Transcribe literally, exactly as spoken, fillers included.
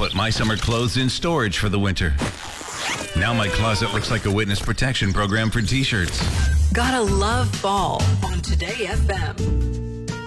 put my summer clothes in storage for the winter. Now my closet looks like a witness protection program for t-shirts. Gotta love fall on Today F M.